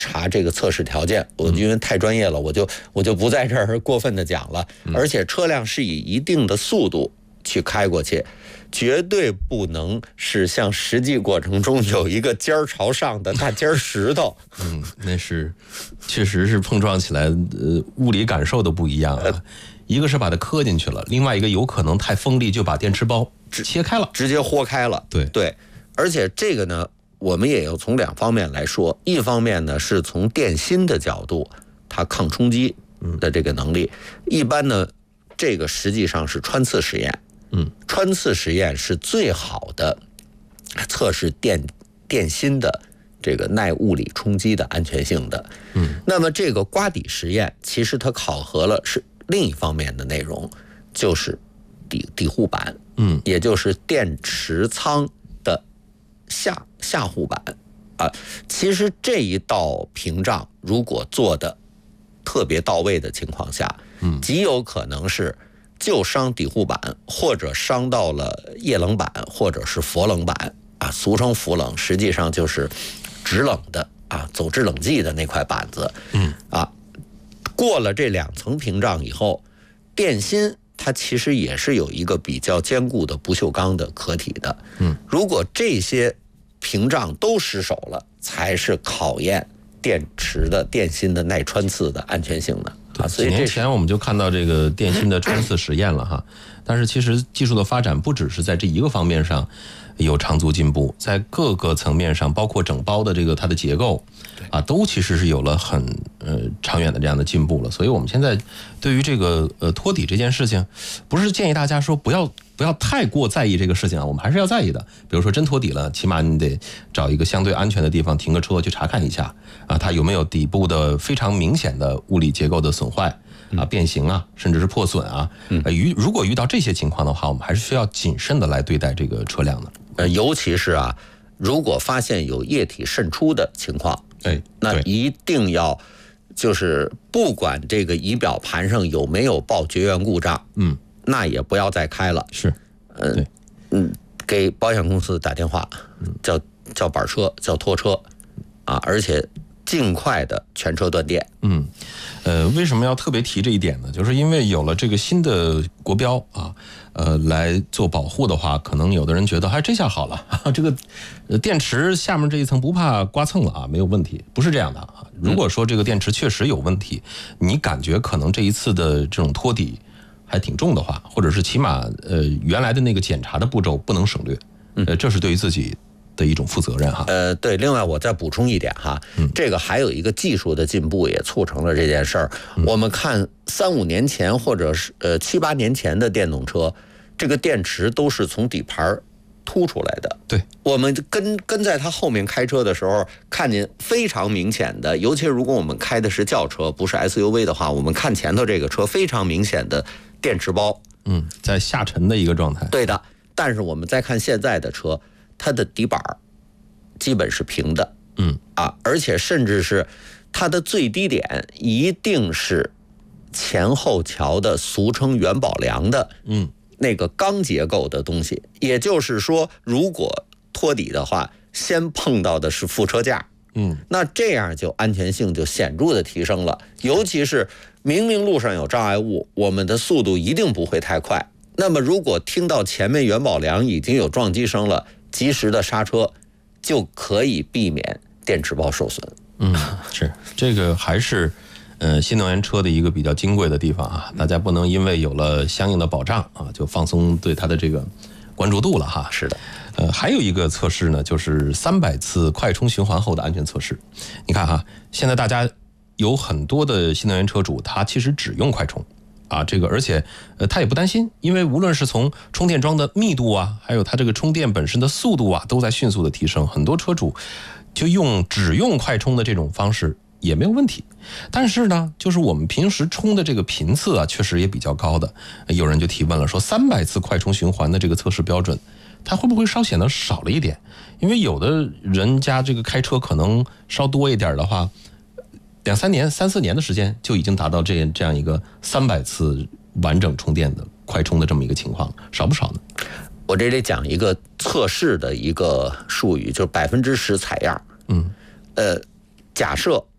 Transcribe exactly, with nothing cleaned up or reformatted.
查这个测试条件，我因为太专业了，我就我就不在这儿过分的讲了。而且车辆是以一定的速度去开过去，绝对不能是像实际过程中有一个尖儿朝上的大尖石头。 嗯，那是确实是碰撞起来，呃，物理感受都不一样啊。一个是把它磕进去了，另外一个有可能太锋利就把电池包切开了， 直接豁开了。 对对，而且这个呢，我们也要从两方面来说。一方面呢，是从电芯的角度，它抗冲击的这个能力。一般呢，这个实际上是穿刺实验。 嗯， 穿刺实验是最好的测试电电芯的这个耐物理冲击的安全性的。 嗯， 那么这个刮底实验，其实它考核了是另一方面的内容，就是底底护板， 嗯， 也就是电池仓的下下护板啊。其实这一道屏障如果做的特别到位的情况下，嗯，极有可能是就伤底护板，或者伤到了液冷板，或者是氟冷板啊，俗称氟冷，实际上就是制冷的啊，走制冷剂的那块板子。 嗯啊，过了这两层屏障以后，电芯它其实也是有一个比较坚固的不锈钢的壳体的。 嗯， 如果这些屏障都失守了，才是考验电池的电芯的耐穿刺的安全性的。啊，所以几年前我们就看到这个电芯的穿刺实验了哈，但是其实技术的发展不只是在这一个方面上有长足进步，在各个层面上，包括整包的这个它的结构啊，都其实是有了很呃长远的这样的进步了。所以我们现在对于这个呃托底这件事情，不是建议大家说不要不要太过在意这个事情啊，我们还是要在意的。比如说真托底了，起码你得找一个相对安全的地方停个车去查看一下啊，它有没有底部的非常明显的物理结构的损坏啊、变形啊，甚至是破损啊。呃，遇如果遇到这些情况的话，我们还是需要谨慎的来对待这个车辆的。 呃，尤其是啊，如果发现有液体渗出的情况， 哎， 那一定要就是不管这个仪表盘上有没有报绝缘故障， 嗯， 那也不要再开了。 是， 嗯、呃、嗯，给保险公司打电话，叫叫板车，叫拖车，啊，而且尽快的全车断电。 嗯，呃，为什么要特别提这一点呢？就是因为有了这个新的国标啊，呃，来做保护的话，可能有的人觉得，哎，这下好了，这个电池下面这一层不怕刮蹭了啊，没有问题，不是这样的啊。如果说这个电池确实有问题，你感觉可能这一次的这种托底还挺重的话，或者是起码呃原来的那个检查的步骤不能省略，呃，这是对于自己的一种负责任哈。 呃，对，另外我再补充一点哈，嗯、这个还有一个技术的进步也促成了这件事儿。嗯、我们看三五年前或者是呃七八年前的电动车，这个电池都是从底盘凸出来的。 对， 我们跟跟在它后面开车的时候，看见非常明显的，尤其如果我们开的是轿车，不是 S U V 的话，我们看前头这个车非常明显的电池包， 嗯，在下沉的一个状态。 对的，但是我们再看现在的车，它的底板基本是平的， 嗯啊，而且甚至是它的最低点一定是前后桥的俗称元宝梁的， 嗯， 那个钢结构的东西。也就是说，如果托底的话，先碰到的是副车架， 嗯， 那这样就安全性就显著的提升了。尤其是明明路上有障碍物，我们的速度一定不会太快。那么如果听到前面元宝梁已经有撞击声了，及时的刹车，就可以避免电池包受损。 嗯，是这个还是呃新能源车的一个比较金贵的地方啊，大家不能因为有了相应的保障啊，就放松对它的这个关注度了哈。 是的， 呃，还有一个测试呢，就是三百次快充循环后的安全测试。你看哈，现在大家有很多的新能源车主，他其实只用快充。啊，这个而且呃，他也不担心，因为无论是从充电桩的密度啊，还有它这个充电本身的速度啊，都在迅速的提升。很多车主就用只用快充的这种方式也没有问题。但是呢，就是我们平时充的这个频次啊，确实也比较高的。有人就提问了，说三百次快充循环的这个测试标准，它会不会稍显得少了一点？因为有的人家这个开车可能稍多一点的话，两三年、三四年的时间就已经达到这这样一个三百次完整充电的快充的这么一个情况，少不少呢？ 我这里讲一个测试的一个术语，就是百分之十采样。 嗯， 呃，假设